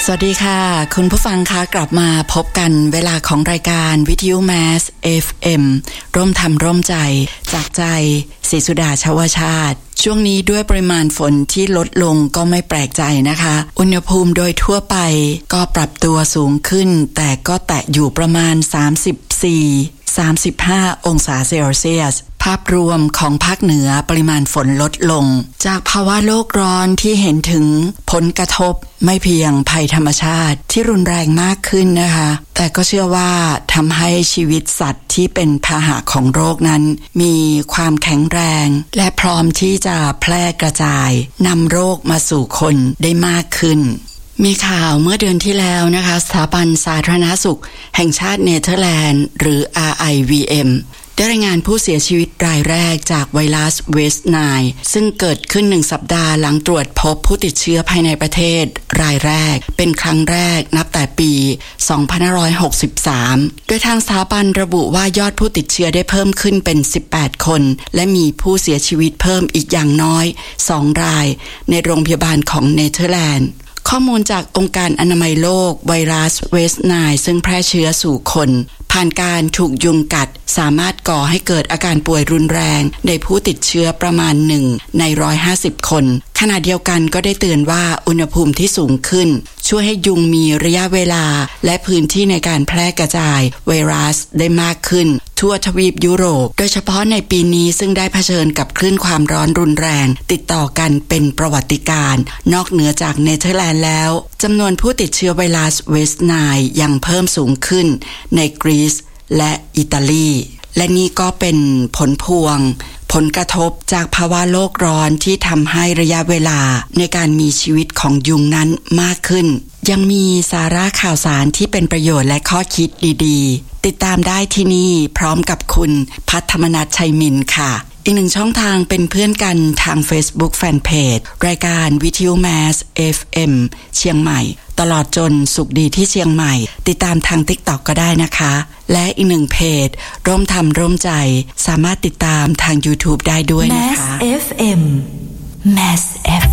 สวัสดีค่ะคุณผู้ฟังคะกลับมาพบกันเวลาของรายการวิทยุแมส FM ร่วมทำร่วมใจจากใจศรีสุดาชวชาติช่วงนี้ด้วยปริมาณฝนที่ลดลงก็ไม่แปลกใจนะคะอุณหภูมิโดยทั่วไปก็ปรับตัวสูงขึ้นแต่ก็แตะอยู่ประมาณ34-35 องศาเซลเซียสภาพรวมของภาคเหนือปริมาณฝนลดลงจากภาวะโลกร้อนที่เห็นถึงผลกระทบไม่เพียงภัยธรรมชาติที่รุนแรงมากขึ้นนะคะแต่ก็เชื่อว่าทำให้ชีวิตสัตว์ที่เป็นพาหะของโรคนั้นมีความแข็งแรงและพร้อมที่จะแพร่กระจายนำโรคมาสู่คนได้มากขึ้นมีข่าวเมื่อเดือนที่แล้วนะคะสถาบันสาธารณสุขแห่งชาติเนเธอร์แลนด์หรือ RIVM ได้รายงานผู้เสียชีวิตรายแรกจากไวรัสเวสต์ไนล์ซึ่งเกิดขึ้น1 สัปดาห์หลังตรวจพบผู้ติดเชื้อภายในประเทศรายแรกเป็นครั้งแรกนับแต่ปี 2563 โดยทางสถาบันระบุว่ายอดผู้ติดเชื้อได้เพิ่มขึ้นเป็น 18 คนและมีผู้เสียชีวิตเพิ่มอีกอย่างน้อย2 รายในโรงพยาบาลของเนเธอร์แลนด์ข้อมูลจากองค์การอนามัยโลกไวรัสเวสต์ไนล์ซึ่งแพร่เชื้อสู่คนผ่านการถูกยุงกัดสามารถก่อให้เกิดอาการป่วยรุนแรงในผู้ติดเชื้อประมาณ1ใน150 คนขณะเดียวกันก็ได้เตือนว่าอุณหภูมิที่สูงขึ้นช่วยให้ยุงมีระยะเวลาและพื้นที่ในการแพร่กระจายไวรัสได้มากขึ้นทั่วทวีปยุโรปโดยเฉพาะในปีนี้ซึ่งได้เผชิญกับคลื่นความร้อนรุนแรงติดต่อกันเป็นประวัติการณ์นอกเหนือจากเนเธอร์แลนด์แล้วจำนวนผู้ติดเชื้อไวรัสเวสต์ไนล์ยังเพิ่มสูงขึ้นในกรีซและอิตาลีและนี่ก็เป็นผลกระทบจากภาวะโลกร้อนที่ทำให้ระยะเวลาในการมีชีวิตของยุงนั้นมากขึ้นยังมีสาระข่าวสารที่เป็นประโยชน์และข้อคิดดีๆติดตามได้ที่นี่พร้อมกับคุณพัฒมนัสชัยมินค่ะอีก1 ช่องทางเป็นเพื่อนกันทาง Facebook Fanpage รายการวิทยุแมส FM เชียงใหม่ตลอดจนสุขดีที่เชียงใหม่ติดตามทาง TikTok ก็ได้นะคะและอีก1 เพจร่วมทำร่วมใจสามารถติดตามทาง YouTube ได้ด้วยนะคะ Mass FM